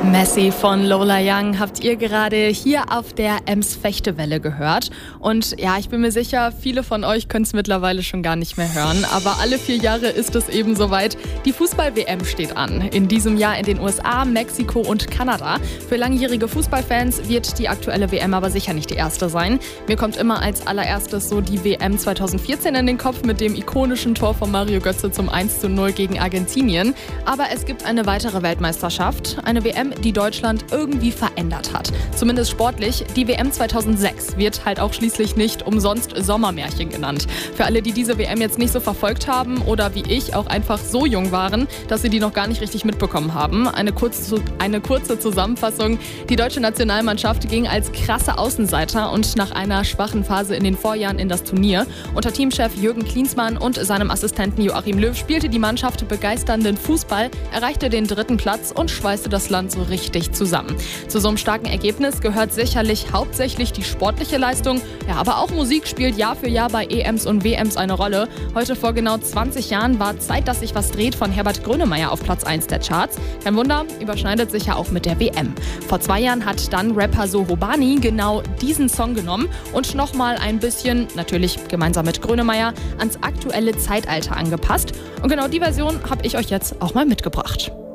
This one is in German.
Messi von Lola Young habt ihr gerade hier auf der Ems-Fechtewelle gehört. Und ja, ich bin mir sicher, viele von euch können es mittlerweile schon gar nicht mehr hören. Aber alle 4 Jahre ist es eben soweit. Die Fußball-WM steht an. In diesem Jahr in den USA, Mexiko und Kanada. Für langjährige Fußballfans wird die aktuelle WM aber sicher nicht die erste sein. Mir kommt immer als allererstes so die WM 2014 in den Kopf mit dem ikonischen Tor von Mario Götze zum 1:0 gegen Argentinien. Aber es gibt eine weitere Weltmeisterschaft. Eine WM, die Deutschland irgendwie verändert hat. Zumindest sportlich. Die WM 2006 wird halt auch schließlich nicht umsonst Sommermärchen genannt. Für alle, die diese WM jetzt nicht so verfolgt haben oder wie ich auch einfach so jung waren, dass sie die noch gar nicht richtig mitbekommen haben. Eine kurze Zusammenfassung. Die deutsche Nationalmannschaft ging als krasse Außenseiter und nach einer schwachen Phase in den Vorjahren in das Turnier. Unter Teamchef Jürgen Klinsmann und seinem Assistenten Joachim Löw spielte die Mannschaft begeisternden Fußball, erreichte den 3. Platz und schweißte das Land so richtig zusammen. Zu so einem starken Ergebnis gehört sicherlich hauptsächlich die sportliche Leistung, ja, aber auch Musik spielt Jahr für Jahr bei EMs und WMs eine Rolle. Heute vor genau 20 Jahren war Zeit, dass sich was dreht von Herbert Grönemeyer auf Platz 1 der Charts. Kein Wunder, überschneidet sich ja auch mit der WM. Vor 2 Jahren hat dann Rapper Soho Bani genau diesen Song genommen und nochmal ein bisschen, natürlich gemeinsam mit Grönemeyer, ans aktuelle Zeitalter angepasst. Und genau die Version habe ich euch jetzt auch mal mitgebracht.